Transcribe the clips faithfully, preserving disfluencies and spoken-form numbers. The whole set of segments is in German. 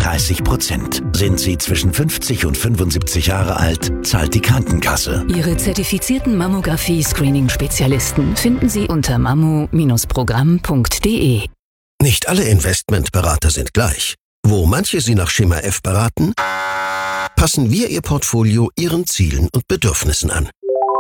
dreißig Prozent. Sind Sie zwischen fünfzig und fünfundsiebzig Jahre alt, zahlt die Krankenkasse. Ihre zertifizierten Mammographie-Screening-Spezialisten finden Sie unter mammo Bindestrich programm punkt de. Nicht alle Investmentberater sind gleich. Wo manche Sie nach Schema F beraten, passen wir Ihr Portfolio Ihren Zielen und Bedürfnissen an.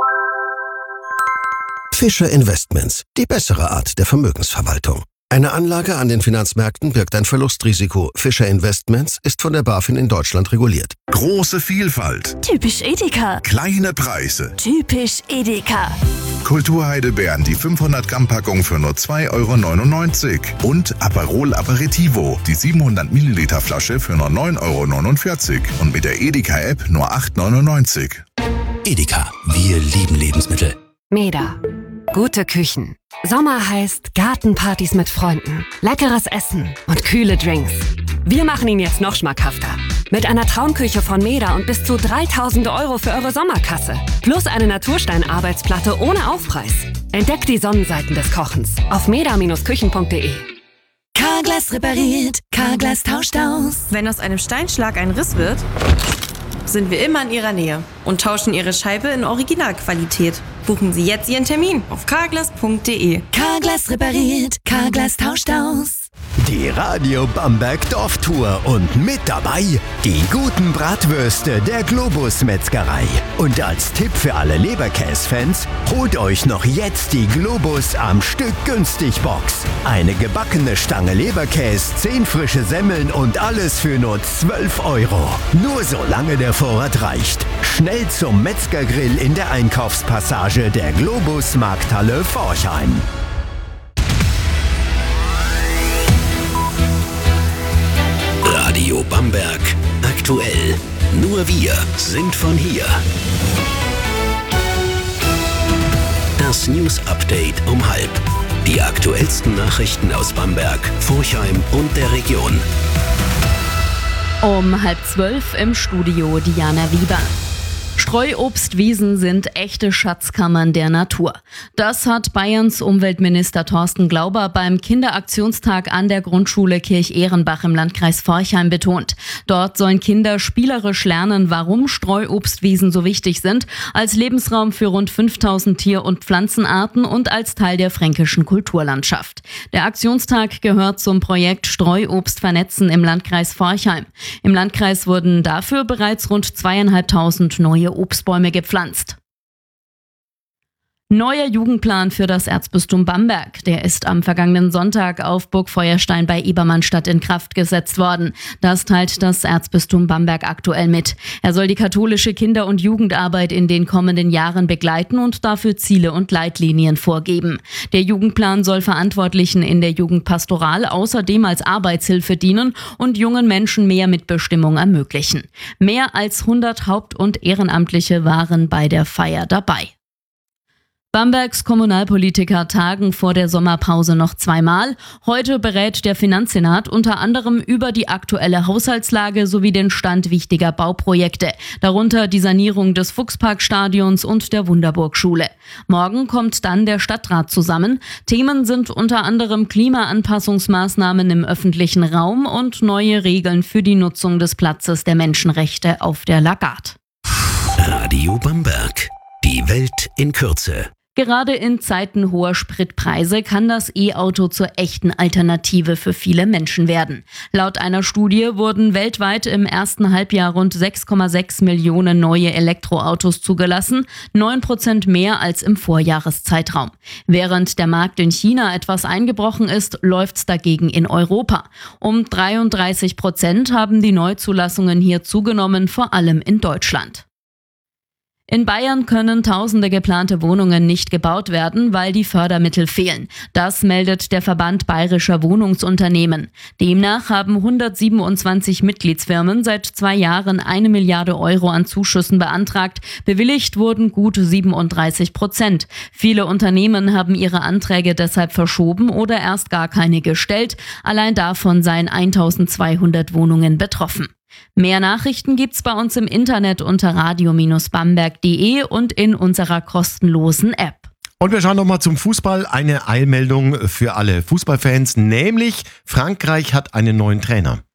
Fischer Investments, die bessere Art der Vermögensverwaltung. Eine Anlage an den Finanzmärkten birgt ein Verlustrisiko. Fischer Investments ist von der BaFin in Deutschland reguliert. Große Vielfalt. Typisch Edeka. Kleine Preise. Typisch Edeka. Kulturheidelbeeren, die fünfhundert Gramm Packung für nur zwei Euro neunundneunzig. Und Aperol Aperitivo, die siebenhundert Milliliter Flasche für nur neun Euro neunundvierzig. Und mit der Edeka-App nur acht Euro neunundneunzig. Edeka, wir lieben Lebensmittel. Meda. Gute Küchen. Sommer heißt Gartenpartys mit Freunden, leckeres Essen und kühle Drinks. Wir machen ihn jetzt noch schmackhafter. Mit einer Traumküche von Meda und bis zu dreitausend Euro für eure Sommerkasse. Plus eine Naturstein-Arbeitsplatte ohne Aufpreis. Entdeckt die Sonnenseiten des Kochens auf meda Bindestrich küchen punkt de. Carglass repariert, Carglass tauscht aus. Wenn aus einem Steinschlag ein Riss wird, sind wir immer in Ihrer Nähe und tauschen Ihre Scheibe in Originalqualität. Buchen Sie jetzt Ihren Termin auf carglass punkt de. Carglass repariert, Carglass tauscht aus. Die Radio Bamberg Dorftour und mit dabei die guten Bratwürste der Globus Metzgerei. Und als Tipp für alle Leberkäse-Fans, holt euch noch jetzt die Globus am Stück günstig Box. Eine gebackene Stange Leberkäse, zehn frische Semmeln und alles für nur zwölf Euro. Nur solange der Vorrat reicht. Schnell zum Metzgergrill in der Einkaufspassage der Globus Markthalle Forchheim. Radio Bamberg. Aktuell. Nur wir sind von hier. Das News Update um halb. Die aktuellsten Nachrichten aus Bamberg, Forchheim und der Region. Um halb zwölf im Studio Diana Wieber. Streuobstwiesen sind echte Schatzkammern der Natur. Das hat Bayerns Umweltminister Thorsten Glauber beim Kinderaktionstag an der Grundschule Kirch-Ehrenbach im Landkreis Forchheim betont. Dort sollen Kinder spielerisch lernen, warum Streuobstwiesen so wichtig sind, als Lebensraum für rund fünftausend Tier- und Pflanzenarten und als Teil der fränkischen Kulturlandschaft. Der Aktionstag gehört zum Projekt Streuobst vernetzen im Landkreis Forchheim. Im Landkreis wurden dafür bereits rund zweieinhalbtausend neue Obstbäume gepflanzt. Neuer Jugendplan für das Erzbistum Bamberg. Der ist am vergangenen Sonntag auf Burg Feuerstein bei Ebermannstadt in Kraft gesetzt worden. Das teilt das Erzbistum Bamberg aktuell mit. Er soll die katholische Kinder- und Jugendarbeit in den kommenden Jahren begleiten und dafür Ziele und Leitlinien vorgeben. Der Jugendplan soll Verantwortlichen in der Jugendpastoral außerdem als Arbeitshilfe dienen und jungen Menschen mehr Mitbestimmung ermöglichen. Mehr als hundert Haupt- und Ehrenamtliche waren bei der Feier dabei. Bambergs Kommunalpolitiker tagen vor der Sommerpause noch zweimal. Heute berät der Finanzsenat unter anderem über die aktuelle Haushaltslage sowie den Stand wichtiger Bauprojekte, darunter die Sanierung des Fuchsparkstadions und der Wunderburg-Schule. Morgen kommt dann der Stadtrat zusammen. Themen sind unter anderem Klimaanpassungsmaßnahmen im öffentlichen Raum und neue Regeln für die Nutzung des Platzes der Menschenrechte auf der Lagarde. Radio Bamberg. Die Welt in Kürze. Gerade in Zeiten hoher Spritpreise kann das E-Auto zur echten Alternative für viele Menschen werden. Laut einer Studie wurden weltweit im ersten Halbjahr rund sechs Komma sechs Millionen neue Elektroautos zugelassen, neun Prozent mehr als im Vorjahreszeitraum. Während der Markt in China etwas eingebrochen ist, läuft's dagegen in Europa. Um dreiunddreißig Prozent haben die Neuzulassungen hier zugenommen, vor allem in Deutschland. In Bayern können tausende geplante Wohnungen nicht gebaut werden, weil die Fördermittel fehlen. Das meldet der Verband Bayerischer Wohnungsunternehmen. Demnach haben hundertsiebenundzwanzig Mitgliedsfirmen seit zwei Jahren eine Milliarde Euro an Zuschüssen beantragt. Bewilligt wurden gut siebenunddreißig Prozent. Viele Unternehmen haben ihre Anträge deshalb verschoben oder erst gar keine gestellt. Allein davon seien eintausendzweihundert Wohnungen betroffen. Mehr Nachrichten gibt's bei uns im Internet unter radio Bindestrich bamberg punkt de und in unserer kostenlosen App. Und wir schauen nochmal zum Fußball. Eine Eilmeldung für alle Fußballfans, nämlich Frankreich hat einen neuen Trainer.